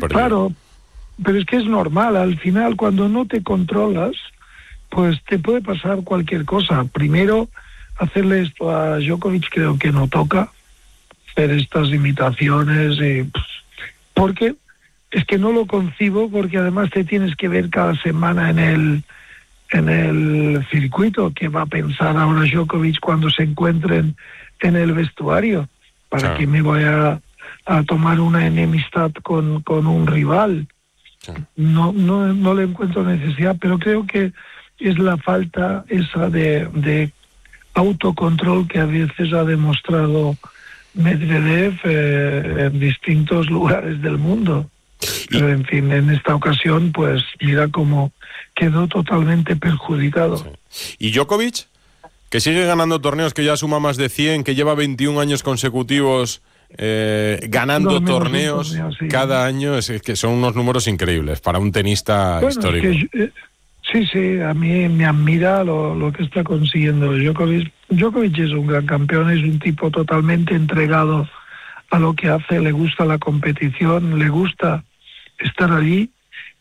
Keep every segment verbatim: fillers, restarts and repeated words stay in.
perdido. Claro, pero es que es normal, al final cuando no te controlas, pues te puede pasar cualquier cosa. Primero, hacerle esto a Djokovic creo que no toca, hacer estas imitaciones, y, pues, porque es que no lo concibo, porque además te tienes que ver cada semana en el en el circuito que va a pensar ahora Djokovic cuando se encuentren en el vestuario. ¿Para qué me voy a, a tomar una enemistad con, con un rival? Sí. No, no, no le encuentro necesidad, pero creo que es la falta esa de, de autocontrol que a veces ha demostrado Medvedev eh, en distintos lugares del mundo. Pero en fin, en esta ocasión, pues mira cómo quedó totalmente perjudicado. Sí. ¿Y Djokovic? Que sigue ganando torneos, que ya suma más de cien, que lleva veintiún años consecutivos eh, ganando no, torneos torneo, sí. cada año, es, es que son unos números increíbles para un tenista bueno, histórico. Es que, eh, sí, sí, a mí me admira lo, lo que está consiguiendo Djokovic. Djokovic es un gran campeón, es un tipo totalmente entregado a lo que hace, le gusta la competición, le gusta estar allí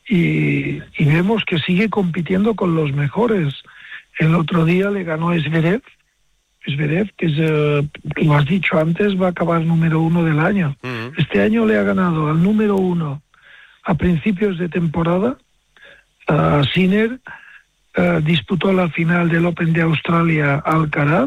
y, y vemos que sigue compitiendo con los mejores. El otro día le ganó Zverev, Zverev que es, eh, lo has dicho antes, va a acabar número uno del año. Uh-huh. Este año le ha ganado al número uno a principios de temporada. Uh, Sinner uh, disputó la final del Open de Australia a Alcaraz,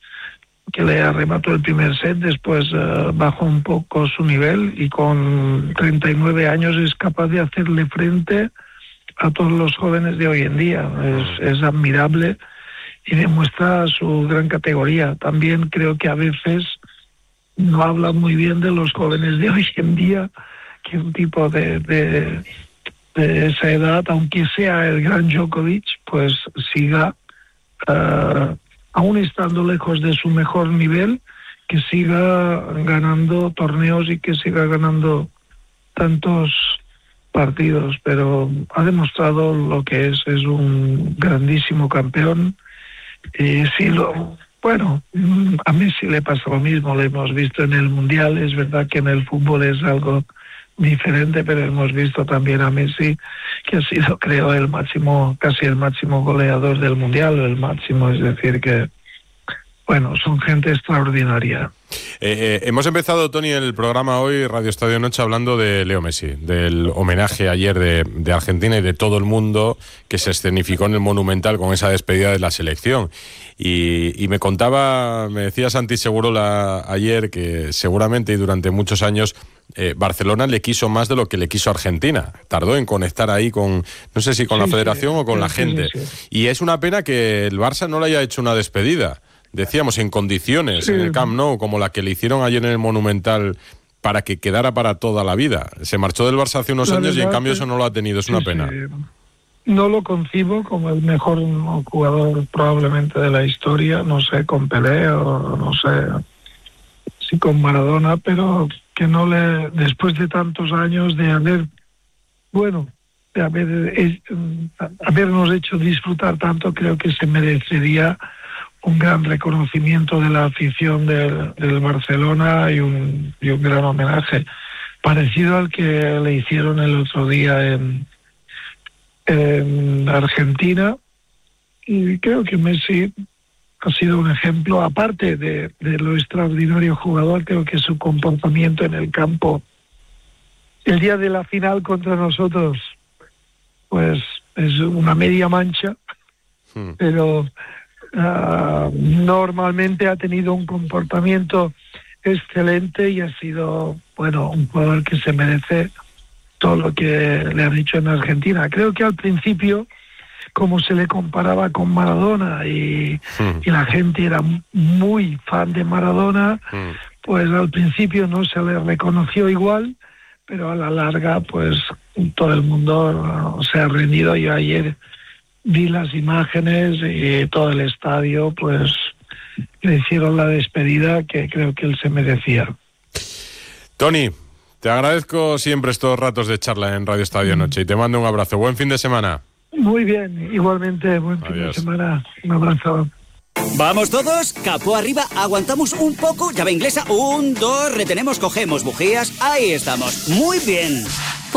que le arrebató el primer set, después uh, bajó un poco su nivel y con treinta y nueve años es capaz de hacerle frente a todos los jóvenes de hoy en día. Es, es admirable y demuestra su gran categoría. También creo que a veces no habla muy bien de los jóvenes de hoy en día, que un tipo de, de, de esa edad, aunque sea el gran Djokovic, pues siga... Uh, aún estando lejos de su mejor nivel, que siga ganando torneos y que siga ganando tantos partidos, pero ha demostrado lo que es, es un grandísimo campeón. Y sí, lo, bueno, a Messi le pasa lo mismo, lo hemos visto en el Mundial, es verdad que en el fútbol es algo diferente, pero hemos visto también a Messi, que ha sido, creo, el máximo, casi el máximo goleador del Mundial, el máximo, es decir que, bueno, son gente extraordinaria. Eh, eh, hemos empezado, Tony, el programa hoy, Radio Estadio Noche, hablando de Leo Messi, del homenaje ayer de, de Argentina y de todo el mundo que se escenificó en el Monumental con esa despedida de la selección. Y, y me contaba, me decía Santi Segurola ayer que seguramente y durante muchos años eh, Barcelona le quiso más de lo que le quiso Argentina. Tardó en conectar ahí con, no sé si con sí, la federación sí, o con sí, la gente. Sí, sí. Y es una pena que el Barça no le haya hecho una despedida. Decíamos, en condiciones, sí. en el Camp Nou, como la que le hicieron ayer en el Monumental, para que quedara para toda la vida. Se marchó del Barça hace unos la años y en cambio eso no lo ha tenido, es sí, una pena. Sí. No lo concibo como el mejor jugador probablemente de la historia, no sé, con Pelé o no sé si con Maradona, pero que no le, después de tantos años de haber, bueno, de haber, es, habernos hecho disfrutar tanto, creo que se merecería un gran reconocimiento de la afición del, del Barcelona y un, y un gran homenaje, parecido al que le hicieron el otro día en, en Argentina. Y creo que Messi ha sido un ejemplo, aparte de, de lo extraordinario jugador, creo que su comportamiento en el campo, el día de la final contra nosotros, pues es una media mancha, hmm. pero... Uh, normalmente ha tenido un comportamiento excelente y ha sido, bueno, un jugador que se merece todo lo que le han dicho en Argentina. Creo que al principio, como se le comparaba con Maradona y, mm. y la gente era muy fan de Maradona, mm. pues al principio no se le reconoció igual, pero a la larga pues todo el mundo uh, se ha rendido. Yo ayer vi las imágenes y todo el estadio, pues le hicieron la despedida que creo que él se merecía. Tony, te agradezco siempre estos ratos de charla en Radio Estadio Noche y te mando un abrazo. Buen fin de semana. Muy bien, igualmente, buen Adiós. fin de semana. Un abrazo. ¿Vamos todos? Capó arriba, aguantamos un poco, llave inglesa, un, dos, retenemos, cogemos bujías, ahí estamos. Muy bien.